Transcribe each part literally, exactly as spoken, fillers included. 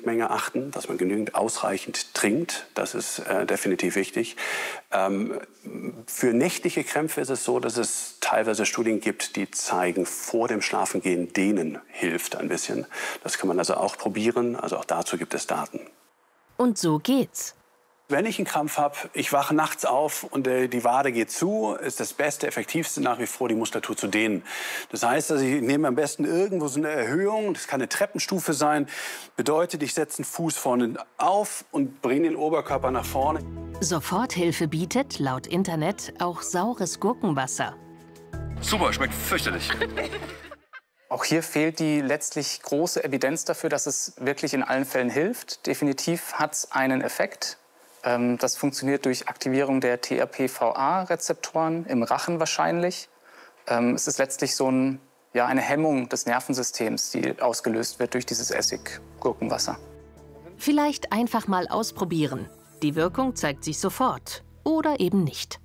Trinkmenge achten, dass man genügend ausreichend trinkt. Das ist äh, definitiv wichtig. Ähm, für nächtliche Krämpfe ist es so, dass es teilweise Studien gibt, die zeigen, vor dem Schlafengehen dehnen hilft ein bisschen. Das kann man also auch probieren. Also auch dazu gibt es Daten. Und so geht's. Wenn ich einen Krampf habe, ich wache nachts auf und äh, die Wade geht zu, ist das Beste, Effektivste nach wie vor, die Muskulatur zu dehnen. Das heißt, also ich nehme am besten irgendwo so eine Erhöhung, das kann eine Treppenstufe sein, bedeutet, ich setze einen Fuß vorne auf und bringe den Oberkörper nach vorne. Soforthilfe bietet, laut Internet, auch saures Gurkenwasser. Super, schmeckt fürchterlich. Auch hier fehlt die letztlich große Evidenz dafür, dass es wirklich in allen Fällen hilft. Definitiv hat es einen Effekt. Das funktioniert durch Aktivierung der T R P V A-Rezeptoren im Rachen wahrscheinlich. Es ist letztlich so ein, ja, eine Hemmung des Nervensystems, die ausgelöst wird durch dieses Essig-Gurkenwasser. Vielleicht einfach mal ausprobieren. Die Wirkung zeigt sich sofort. Oder eben nicht.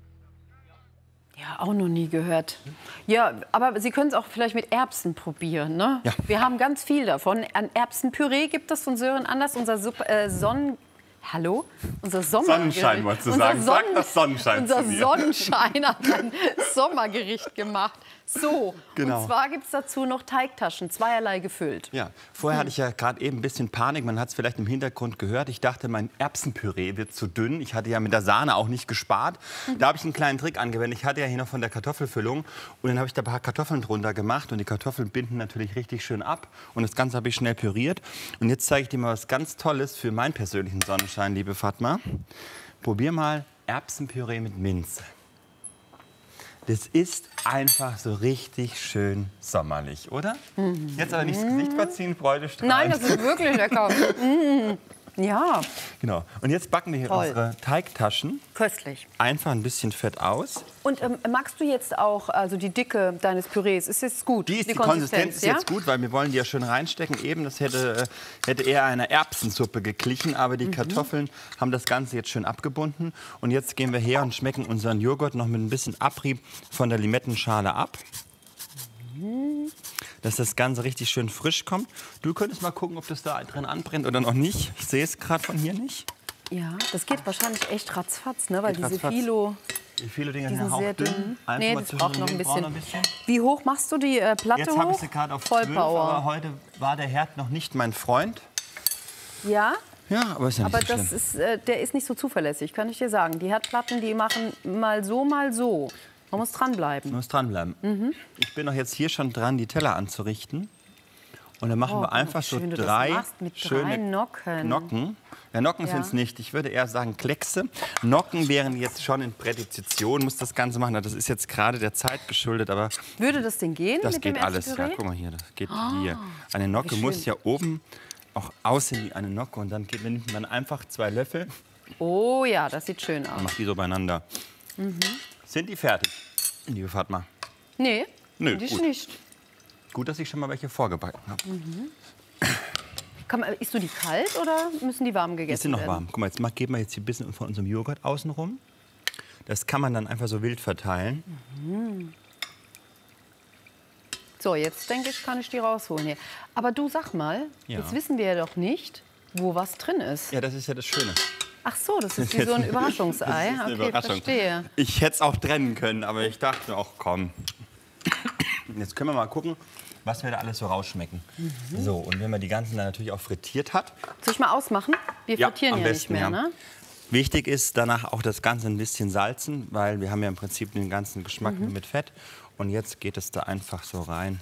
Ja, auch noch nie gehört. Ja, aber Sie können es auch vielleicht mit Erbsen probieren, ne? Ja. Wir haben ganz viel davon. An Erbsenpüree gibt es von Sören Anders, unser Supp äh, Sonnen... Hallo? Unser Sommergericht. Sonnenschein, wolltest du sagen. Sonnen Sag das Sonnenschein Unser zu mir. Sonnenschein hat ein Sommergericht gemacht. So, Genau. Und zwar gibt es dazu noch Teigtaschen, zweierlei gefüllt. Ja, vorher hatte ich ja gerade eben ein bisschen Panik. Man hat es vielleicht im Hintergrund gehört. Ich dachte, mein Erbsenpüree wird zu dünn. Ich hatte ja mit der Sahne auch nicht gespart. Da habe ich einen kleinen Trick angewendet. Ich hatte ja hier noch von der Kartoffelfüllung. Und dann habe ich da ein paar Kartoffeln drunter gemacht. Und die Kartoffeln binden natürlich richtig schön ab. Und das Ganze habe ich schnell püriert. Und jetzt zeige ich dir mal was ganz Tolles für meinen persönlichen Sonnenschein, liebe Fatma. Probier mal Erbsenpüree mit Minze. Das ist einfach so richtig schön sommerlich, oder? Mhm. Jetzt aber nicht das Gesicht verziehen, Freude strahlen. Nein, das ist wirklich lecker. mm. Ja. Genau. Und jetzt backen wir hier Toll. unsere Teigtaschen. Köstlich. Einfach ein bisschen Fett aus. Und ähm, magst du jetzt auch also die Dicke deines Pürees? Ist jetzt gut? Die, ist, die, die Konsistenz ist ja? jetzt gut, weil wir wollen die ja schön reinstecken. Eben, das hätte, hätte eher einer Erbsensuppe geglichen, aber die mhm. Kartoffeln haben das Ganze jetzt schön abgebunden. Und jetzt gehen wir her und schmecken unseren Joghurt noch mit ein bisschen Abrieb von der Limettenschale ab. Mhm. Dass das Ganze richtig schön frisch kommt. Du könntest mal gucken, ob das da drin anbrennt oder noch nicht. Ich sehe es gerade von hier nicht. Ja, das geht wahrscheinlich echt ratzfatz, ne? Weil Geht diese ratzfatz. Filo... Die Filo-Dinger Die sind sind ja sehr hauchdünn. dünn. Nee, das braucht noch ein bisschen. ein bisschen. Wie hoch machst du die äh, Platte Jetzt hoch? habe ich sie gerade auf zwölf, Vollpower. aber heute war der Herd noch nicht mein Freund. Ja? Ja, aber ist ja nicht Aber so das schlimm. ist, äh, der ist nicht so zuverlässig, kann ich dir sagen. Die Herdplatten, die machen mal so, mal so. Man muss dranbleiben. Man muss dranbleiben. Mhm. Ich bin doch jetzt hier schon dran, die Teller anzurichten. Und dann machen Oh, wir einfach so schön, du das drei machst mit schöne drei Nocken. Nocken. Ja, Nocken Ja. sind es nicht. Ich würde eher sagen Kleckse. Nocken wären jetzt schon in Prädizition, muss das Ganze machen. Das ist jetzt gerade der Zeit geschuldet, aber Würde das denn gehen das mit geht dem alles. Ja, Erbsenpüree? guck mal hier, das geht Oh, hier. Eine Nocke wie muss schön. ja oben auch aussehen wie eine Nocke. Und dann geht, nimmt man einfach zwei Löffel Oh ja, das sieht schön aus. und macht die so beieinander. Mhm. Sind die fertig, liebe Fatma? Nee, Nö, finde ich gut. nicht. Gut, dass ich schon mal welche vorgebacken habe. Mhm. Kann man, isst du die kalt oder müssen die warm gegessen werden? Die sind noch warm. Guck mal, jetzt mal- geben wir jetzt hier ein bisschen von unserem Joghurt außen rum. Das kann man dann einfach so wild verteilen. Mhm. So, jetzt denke ich, kann ich die rausholen hier. Aber du sag mal, Ja. jetzt wissen wir ja doch nicht, wo was drin ist. Ja, das ist ja das Schöne. Ach so, das ist wie so ein Überraschungsei. Das ist eine Okay, Überraschung. verstehe. Ich hätte es auch trennen können, aber ich dachte auch, komm. Jetzt können wir mal gucken, was wir da alles so rausschmecken. Mhm. So, und wenn man die ganzen dann natürlich auch frittiert hat. Soll ich mal ausmachen? Wir Ja, frittieren am ja besten, nicht mehr, ja. ne? Wichtig ist danach auch das Ganze ein bisschen salzen, weil wir haben ja im Prinzip den ganzen Geschmack Mhm. mit Fett. Und jetzt geht es da einfach so rein.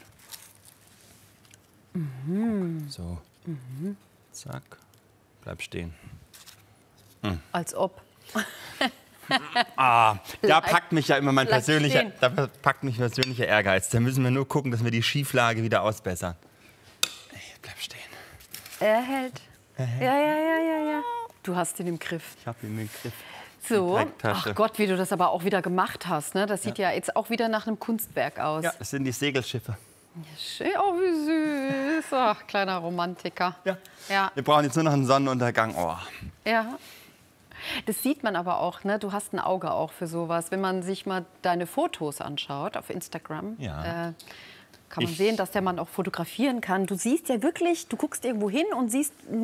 Mhm. So, Mhm. zack, bleib stehen. Als ob. Ah, da Bleib- packt mich ja immer mein bleib persönlicher, stehen. da packt mich persönlicher Ehrgeiz. Da müssen wir nur gucken, dass wir die Schieflage wieder ausbessern. Ey, bleib stehen. Er hält. Er hält. Ja, ja, ja, ja, ja. Du hast ihn im Griff. Ich hab ihn im Griff. So. Die Teigtasche. Ach Gott, wie du das aber auch wieder gemacht hast. Ne? Das sieht ja. jetzt auch wieder nach einem Kunstwerk aus. Ja, das sind die Segelschiffe. Schön. Oh, wie süß. Ach, kleiner Romantiker. Ja. Ja. Wir brauchen jetzt nur noch einen Sonnenuntergang. Oh. Ja. Das sieht man aber auch, ne? Du hast ein Auge auch für sowas. Wenn man sich mal deine Fotos anschaut auf Instagram, Ja. äh, kann man Ich- sehen, dass der Mann auch fotografieren kann. Du siehst ja wirklich, du guckst irgendwo hin und siehst